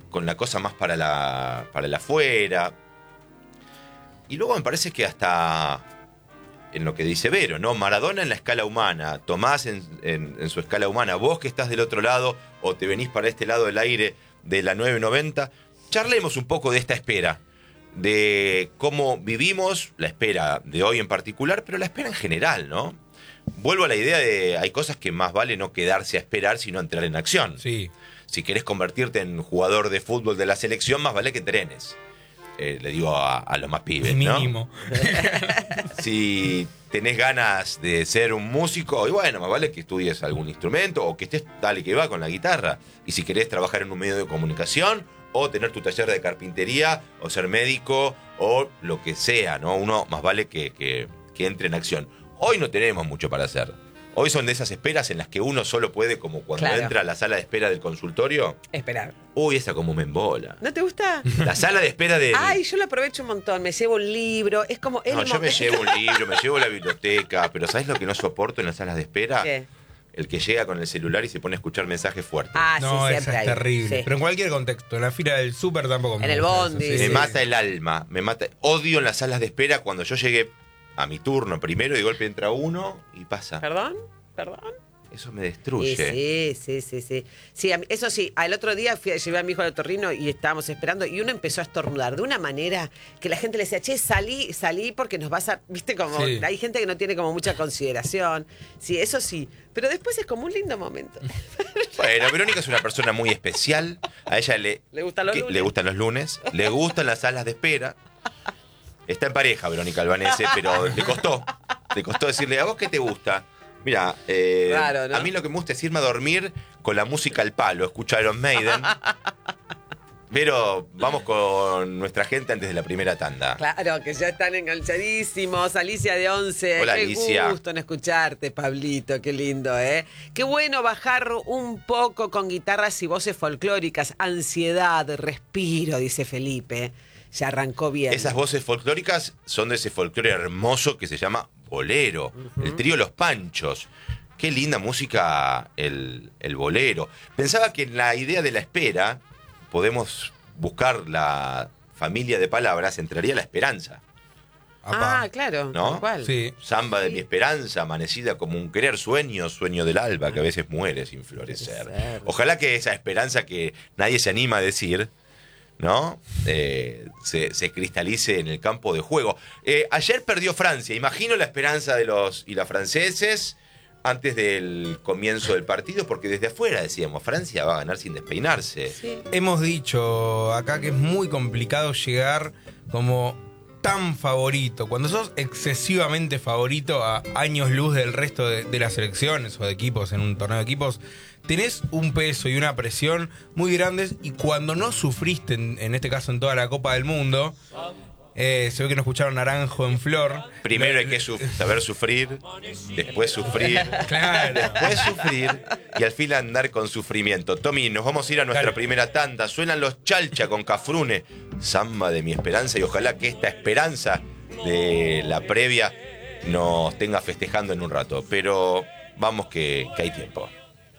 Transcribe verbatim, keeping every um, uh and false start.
con la cosa más para la, para el afuera. Y luego me parece que hasta en lo que dice Vero, ¿no? Maradona en la escala humana, Tomás en, en, en su escala humana, vos que estás del otro lado o te venís para este lado del aire de la nueve noventa, charlemos un poco de esta espera, de cómo vivimos la espera de hoy en particular, pero la espera en general, ¿no? Vuelvo a la idea de hay cosas que más vale no quedarse a esperar, sino entrar en acción. Sí. Si querés convertirte en jugador de fútbol de la selección, más vale que entrenes. Eh, le digo a, a los más pibes, ¿no? Mínimo. Si tenés ganas de ser un músico, y bueno, más vale que estudies algún instrumento o que estés dale que va con la guitarra. Y si querés trabajar en un medio de comunicación o tener tu taller de carpintería o ser médico o lo que sea, ¿no? Uno más vale que, que, que entre en acción. Hoy no tenemos mucho para hacer. Hoy son de esas esperas en las que uno solo puede, como cuando Claro. entra a la sala de espera del consultorio. Esperar. Uy, esa como me embola. ¿No te gusta? La sala de espera del... Ay, yo lo aprovecho un montón. Me llevo un libro. Es como... el No, yo me momento- llevo un libro, me llevo la biblioteca, pero ¿sabes lo que no soporto en las salas de espera? ¿Qué? El que llega con el celular y se pone a escuchar mensajes fuertes. Ah, No, sí, esa siempre es hay. terrible. Sí. Pero en cualquier contexto, en la fila del súper tampoco me En el gusta bondi, eso, me sí. mata el alma, me mata. Odio en las salas de espera cuando yo llegué a mi turno primero y de golpe entra uno y pasa. ¿Perdón? ¿Perdón? Eso me Sí, destruye. sí, sí, sí, sí. Sí, a mí- eso sí, al otro día fui, a- llevé a mi hijo al otorrino y estábamos esperando y uno empezó a estornudar de una manera que la gente le decía, che, salí, salí porque nos vas a... Viste, como Sí. hay gente que no tiene como mucha consideración. Sí, eso sí. Pero después es como un lindo momento. Bueno, Verónica es una persona muy especial. A ella le, ¿Le gustan los que- lunes? le gustan los lunes, le gustan las salas de espera. Está en pareja, Verónica Albanese, pero le costó. Le costó decirle, ¿a vos qué te gusta? Mira, eh, Raro, ¿no? a mí lo que me gusta es irme a dormir con la música al palo, escuchar Iron Maiden. Pero vamos con nuestra gente antes de la primera tanda. Claro, que ya están enganchadísimos. Alicia de Once. Hola, qué Alicia. gusto en escucharte, Pablito. Qué lindo, ¿eh? Qué bueno bajar un poco con guitarras y voces folclóricas. Ansiedad, respiro, dice Felipe. Ya arrancó bien. Esas voces folclóricas son de ese folclore hermoso que se llama bolero. El trío Los Panchos. Qué linda música el, el bolero. Pensaba que en la idea de la espera podemos buscar la familia de palabras, entraría la esperanza, Apá. Ah, claro. ¿no? tal cual. Sí. Samba de mi esperanza, amanecida como un querer sueño, sueño del alba, que a veces muere sin florecer. Florecer. Ojalá que esa esperanza que nadie se anima a decir, ¿no? Eh, se, se cristalice en el campo de juego. Eh, ayer perdió Francia. Imagino la esperanza de los y las franceses antes del comienzo del partido, porque desde afuera decíamos, Francia va a ganar sin despeinarse. Sí. Hemos dicho acá que es muy complicado llegar como tan favorito. Cuando sos excesivamente favorito a años luz del resto de, de las selecciones o de equipos en un torneo de equipos, tenés un peso y una presión muy grandes, y cuando no sufriste, en, en este caso en toda la Copa del Mundo, eh, se ve que no escucharon Naranjo en Flor. Primero hay que su- saber sufrir, después sufrir, Claro. después sufrir y al fin andar con sufrimiento. Tommy, nos vamos a ir a nuestra Claro. primera tanda. Suenan los Chalcha con Cafrune, Samba de mi esperanza, y ojalá que esta esperanza de la previa nos tenga festejando en un rato. Pero vamos que, que hay tiempo.